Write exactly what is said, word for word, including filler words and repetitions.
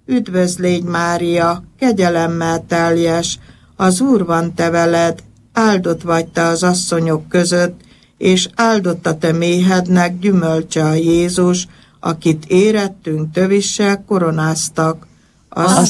Üdvözl légy, Mária, kegyelemmel teljes, az Úr van te veled, áldott vagy te az asszonyok között, és áldott a te méhednek gyümölcse a Jézus, akit érettünk tövissel koronáztak. A